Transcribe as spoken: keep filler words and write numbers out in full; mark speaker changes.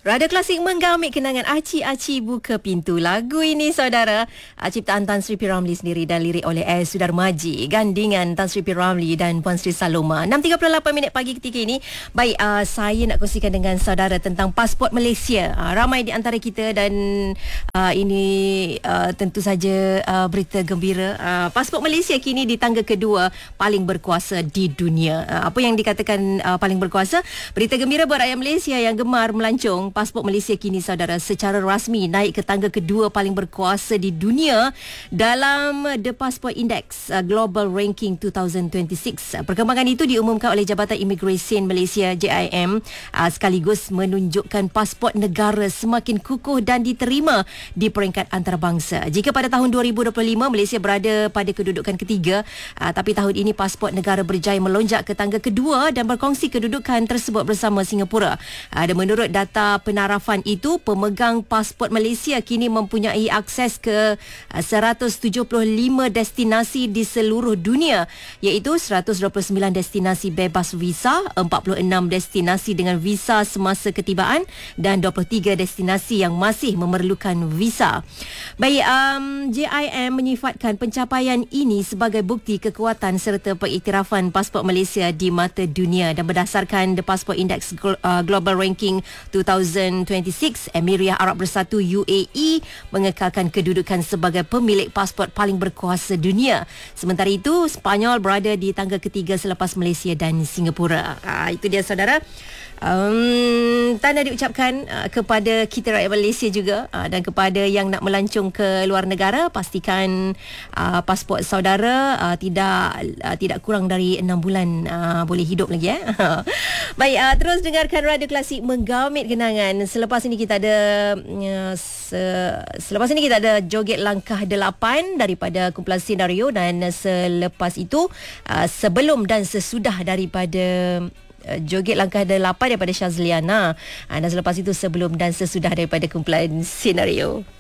Speaker 1: Radio Klasik menggamit kenangan Aci-Aci Buka Pintu. Lagu ini saudara, ciptaan Tan Sri P. Ramlee sendiri dan lirik oleh S. Sudarmaji. Gandingan Tan Sri P. Ramlee dan Puan Sri Saloma. enam tiga puluh lapan minit pagi ketika ini. Baik, uh, saya nak kongsikan dengan saudara tentang pasport Malaysia. Uh, ramai di antara kita dan uh, ini uh, tentu saja uh, berita gembira. Uh, pasport Malaysia kini di tangga kedua paling berkuasa di dunia. Uh, apa yang dikatakan uh, paling berkuasa? Berita gembira buat rakyat Malaysia yang gemar melancong. Pasport Malaysia kini saudara secara rasmi naik ke tangga kedua paling berkuasa di dunia dalam The Passport Index uh, Global Ranking dua ribu dua puluh enam. Perkembangan itu diumumkan oleh Jabatan Imigresen Malaysia J I M uh, sekaligus menunjukkan pasport negara semakin kukuh dan diterima di peringkat antarabangsa. Jika pada tahun dua ribu dua puluh lima Malaysia berada pada kedudukan ketiga, uh, tapi tahun ini pasport negara berjaya melonjak ke tangga kedua dan berkongsi kedudukan tersebut bersama Singapura. Uh, dan menurut data penarafan itu, pemegang pasport Malaysia kini mempunyai akses ke seratus tujuh puluh lima destinasi di seluruh dunia, iaitu seratus dua puluh sembilan destinasi bebas visa, empat puluh enam destinasi dengan visa semasa ketibaan dan dua puluh tiga destinasi yang masih memerlukan visa. Baik, um, J I M menyifatkan pencapaian ini sebagai bukti kekuatan serta pengiktirafan pasport Malaysia di mata dunia, dan berdasarkan The Passport Index Global Ranking dua ribu dua puluh enam, Emiria Arab Bersatu U A E mengekalkan kedudukan sebagai pemilik pasport paling berkuasa dunia. Sementara itu, Sepanyol berada di tangga ketiga selepas Malaysia dan Singapura. Ha, itu dia saudara. Um, tanda diucapkan uh, kepada kita rakyat Malaysia juga, uh, dan kepada yang nak melancong ke luar negara, pastikan uh, pasport saudara uh, tidak uh, tidak kurang dari enam bulan uh, boleh hidup lagi eh. Baik, uh, terus dengarkan Radio Klasik menggamit kenangan. Selepas ini kita ada uh, se, selepas ini kita ada joget langkah delapan daripada kumpulan Senario, dan selepas itu uh, sebelum dan sesudah daripada joget langkah delapan daripada Syazliana, dan selepas itu sebelum dan sesudah daripada kumpulan Senario.